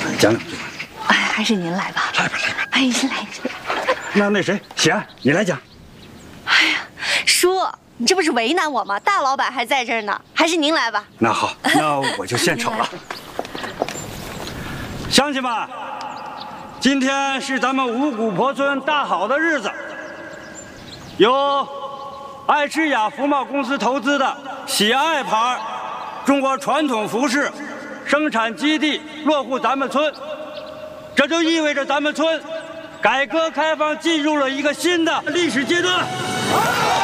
讲两句吧。 哎，还是您来吧。 来吧，来吧。 哎，您来。 那谁，喜安，你来讲。 哎呀，叔，你这不是为难我吗？大老板还在这儿呢，还是您来吧。 那好，那我就献丑了。乡亲们，今天是咱们五谷坡村大好的日子，由爱诗雅服贸公司投资的喜爱牌中国传统服饰生产基地落户咱们村，这就意味着咱们村改革开放进入了一个新的历史阶段。